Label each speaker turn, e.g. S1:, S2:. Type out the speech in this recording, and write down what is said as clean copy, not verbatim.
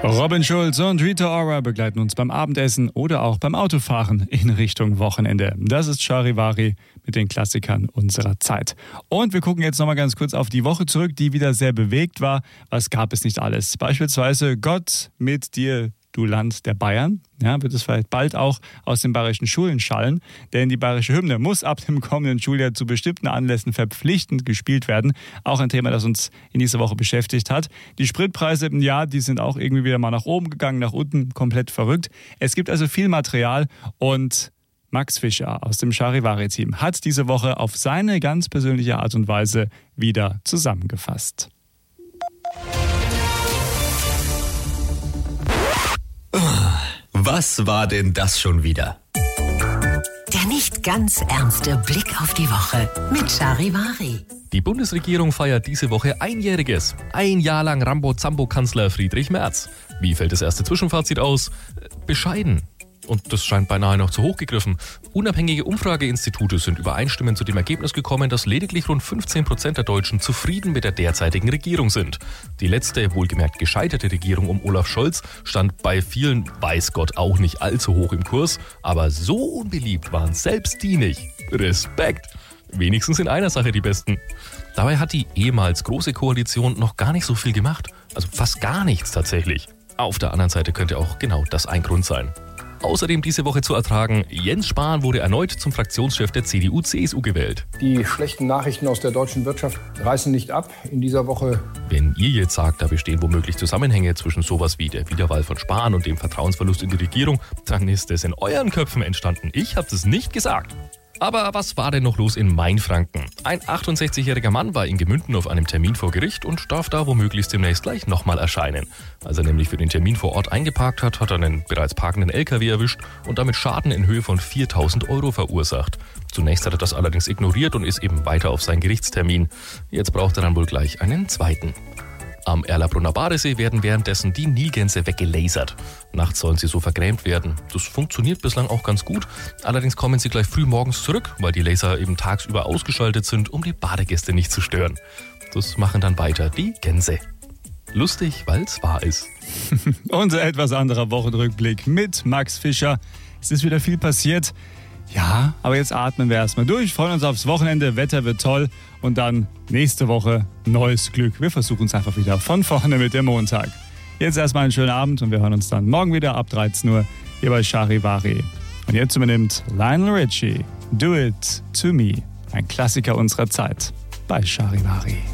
S1: Robin Schulz und Rita Ora begleiten uns beim Abendessen oder auch beim Autofahren in Richtung Wochenende. Das ist Charivari mit den Klassikern unserer Zeit. Und wir gucken jetzt nochmal ganz kurz auf die Woche zurück, die wieder sehr bewegt war. Was gab es nicht alles? Beispielsweise Gott mit dir, du Land der Bayern. Ja, wird es vielleicht bald auch aus den bayerischen Schulen schallen, denn die bayerische Hymne muss ab dem kommenden Schuljahr zu bestimmten Anlässen verpflichtend gespielt werden. Auch ein Thema, das uns in dieser Woche beschäftigt hat. Die Spritpreise, ja, die sind auch irgendwie wieder mal nach oben gegangen, nach unten, komplett verrückt. Es gibt also viel Material und Max Fischer aus dem Charivari-Team hat diese Woche auf seine ganz persönliche Art und Weise wieder zusammengefasst.
S2: Was war denn das schon wieder?
S3: Der nicht ganz ernste Blick auf die Woche mit Charivari.
S4: Die Bundesregierung feiert diese Woche Einjähriges. Ein Jahr lang Rambo-Zambo-Kanzler Friedrich Merz. Wie fällt das erste Zwischenfazit aus? Bescheiden. Und das scheint beinahe noch zu hoch gegriffen. Unabhängige Umfrageinstitute sind übereinstimmend zu dem Ergebnis gekommen, dass lediglich rund 15% der Deutschen zufrieden mit der derzeitigen Regierung sind. Die letzte, wohlgemerkt gescheiterte Regierung um Olaf Scholz stand bei vielen, weiß Gott, auch nicht allzu hoch im Kurs. Aber so unbeliebt waren selbst die nicht. Respekt! Wenigstens in einer Sache die Besten. Dabei hat die ehemals große Koalition noch gar nicht so viel gemacht. Also fast gar nichts tatsächlich. Auf der anderen Seite könnte auch genau das ein Grund sein. Außerdem diese Woche zu ertragen, Jens Spahn wurde erneut zum Fraktionschef der CDU-CSU gewählt.
S5: Die schlechten Nachrichten aus der deutschen Wirtschaft reißen nicht ab in dieser Woche.
S4: Wenn ihr jetzt sagt, da bestehen womöglich Zusammenhänge zwischen sowas wie der Wiederwahl von Spahn und dem Vertrauensverlust in die Regierung, dann ist es in euren Köpfen entstanden. Ich habe es nicht gesagt. Aber was war denn noch los in Mainfranken? Ein 68-jähriger Mann war in Gemünden auf einem Termin vor Gericht und darf da womöglich demnächst gleich nochmal erscheinen. Als er nämlich für den Termin vor Ort eingeparkt hat, hat er einen bereits parkenden LKW erwischt und damit Schaden in Höhe von 4.000 € verursacht. Zunächst hat er das allerdings ignoriert und ist eben weiter auf seinen Gerichtstermin. Jetzt braucht er dann wohl gleich einen zweiten. Am Erlabrunner Badesee werden währenddessen die Nilgänse weggelasert. Nachts sollen sie so vergrämt werden. Das funktioniert bislang auch ganz gut. Allerdings kommen sie gleich früh morgens zurück, weil die Laser eben tagsüber ausgeschaltet sind, um die Badegäste nicht zu stören. Das machen dann weiter die Gänse. Lustig, weil es wahr ist.
S1: Unser etwas anderer Wochenrückblick mit Max Fischer. Es ist wieder viel passiert. Ja, aber jetzt atmen wir erstmal durch, freuen uns aufs Wochenende, Wetter wird toll und dann nächste Woche neues Glück. Wir versuchen es einfach wieder von vorne mit dem Montag. Jetzt erstmal einen schönen Abend und wir hören uns dann morgen wieder ab 13 Uhr hier bei Charivari. Und jetzt übernimmt Lionel Richie Do It To Me, ein Klassiker unserer Zeit bei Charivari.